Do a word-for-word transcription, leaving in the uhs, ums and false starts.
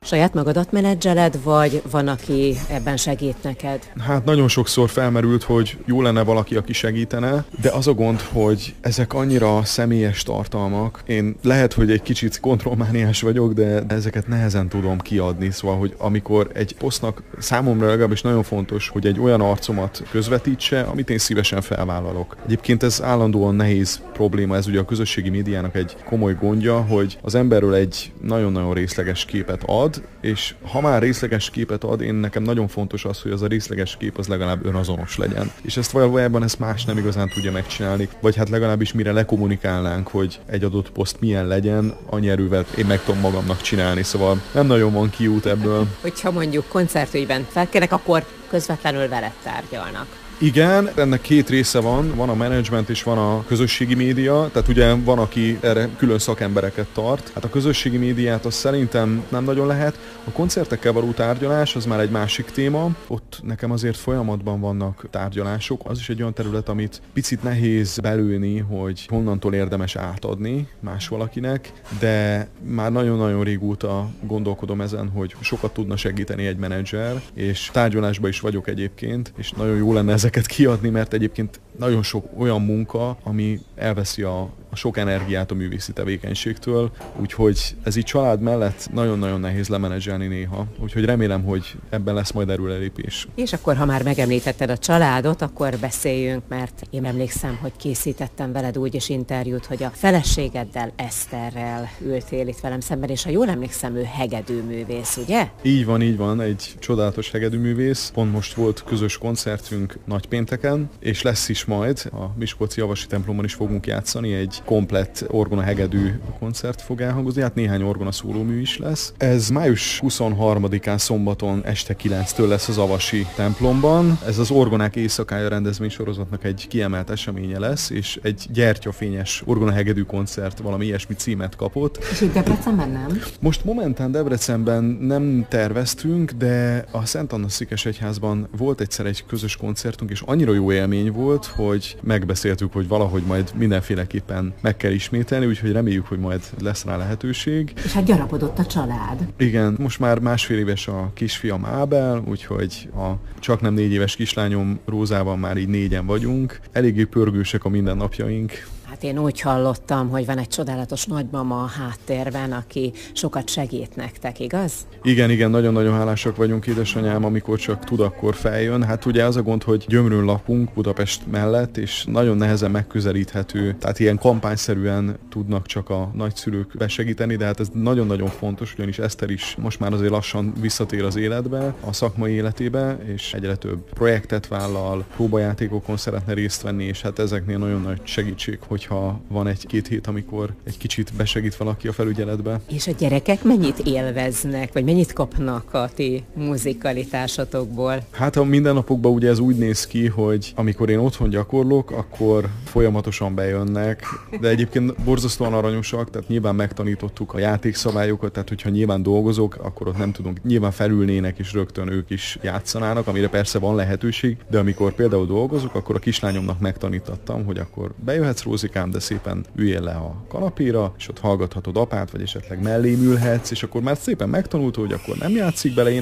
Saját magadat menedzseled, vagy van, aki ebben segít neked? Hát nagyon sokszor felmerült, hogy jó lenne valaki, aki segítene, de az a gond, hogy ezek annyira személyes tartalmak. Én lehet, hogy egy kicsit kontrollmániás vagyok, de ezeket nehezen tudom kiadni. Szóval, hogy amikor egy posztnak számomra legalábbis nagyon fontos, hogy egy olyan arcomat közvetítse, amit én szívesen felvállalok. Egyébként ez állandóan nehéz probléma, ez ugye a közösségi médiának egy komoly gondja, hogy az emberről egy nagyon-nagyon részleges képet ad, és ha már részleges képet ad, én nekem nagyon fontos az, hogy az a részleges kép az legalább önazonos legyen. És ezt valójában ezt más nem igazán tudja megcsinálni, vagy hát legalábbis mire lekommunikálnánk, hogy egy adott poszt milyen legyen, annyi erővel én meg tudom magamnak csinálni, szóval nem nagyon van kiút ebből. Hogyha mondjuk koncertügyben felkérek, akkor közvetlenül veled tárgyalnak. Igen, ennek két része van, van a menedzsment és van a közösségi média, tehát ugye van, aki erre külön szakembereket tart. Hát a közösségi médiát az szerintem nem nagyon lehet. A koncertekkel való tárgyalás az már egy másik téma, ott nekem azért folyamatban vannak tárgyalások. Az is egy olyan terület, amit picit nehéz belőni, hogy honnantól érdemes átadni más valakinek, de már nagyon-nagyon régóta gondolkodom ezen, hogy sokat tudna segíteni egy menedzser, és tárgyalásban is vagyok egyébként, és nagyon jó lenne ezeket kiadni, mert egyébként nagyon sok olyan munka, ami elveszi a, a sok energiát a művészi tevékenységtől, úgyhogy ez így család mellett nagyon-nagyon nehéz lemenedzselni néha, úgyhogy remélem, hogy ebben lesz majd erőlelépés. És akkor, ha már megemlítetted a családot, akkor beszéljünk, mert én emlékszem, hogy készítettem veled úgy is interjút, hogy a feleségeddel, Eszterrel ültél itt velem szemben, és ha jól emlékszem, ő hegedűművész, ugye? Így van, így van, egy csodálatos hegedűművész. Pont most volt közös koncertünk nagypénteken, és lesz is majd, a Miskolci Javasi templomban is fogunk játszani, egy komplett orgona hegedű koncert fog elhangozni, hát néhány orgona szólómű is lesz. Ez május huszonharmadikán szombaton este kilenctől lesz az Avasi templomban. Ez az Orgonák éjszakája rendezvénysorozatnak egy kiemelt eseménye lesz, és egy gyertyafényes orgona hegedű koncert, valami ilyesmi címet kapott. És itt Debrecenben nem? Most momentán Debrecenben nem terveztünk, de a Szent Anna Székesegyházban volt egyszer egy közös koncertunk, és annyira jó élmény volt, hogy megbeszéltük, hogy valahogy majd mindenféleképpen meg kell ismételni, úgyhogy reméljük, hogy majd lesz rá lehetőség. És hát gyarapodott a család. Igen, most már másfél éves a kisfiam Ábel, úgyhogy a csaknem négy éves kislányom Rózával már így négyen vagyunk. Eléggé pörgősek a mindennapjaink. Hát én úgy hallottam, hogy van egy csodálatos nagymama a háttérben, aki sokat segít nektek, igaz? Igen, igen, nagyon-nagyon hálásak vagyunk, édesanyám, amikor csak tud, akkor feljön. Hát ugye az a gond, hogy Gyömrön lakunk Budapest mellett, és nagyon nehezen megközelíthető, tehát ilyen kampányszerűen tudnak csak a nagyszülők besegíteni, de hát ez nagyon-nagyon fontos, ugyanis Eszter is most már azért lassan visszatér az életbe, a szakmai életébe, és egyre több projektet vállal, próbajátékokon szeretne részt venni, és hát ezeknél nagyon nagy segítség, hogyha van egy-két hét, amikor egy kicsit besegít valaki a felügyeletbe. És a gyerekek mennyit élveznek, vagy mennyit kapnak a ti muzikalitásotokból? Hát a mindennapokban ugye ez úgy néz ki, hogy amikor én otthon gyakorlok, akkor folyamatosan bejönnek, de egyébként borzasztóan aranyosak, tehát nyilván megtanítottuk a játékszabályokat, tehát hogyha nyilván dolgozok, akkor ott nem tudunk, nyilván felülnének és rögtön ők is játszanának, amire persze van lehetőség, de amikor például dolgozok, akkor a kislányomnak megtanítattam, hogy akkor bejöhetsz, Rózikám, de szépen üljél le a kanapéra, és ott hallgathatod apát, vagy esetleg mellém ülhetsz, és akkor már szépen megtanulta, hogy akkor nem játszik bele, én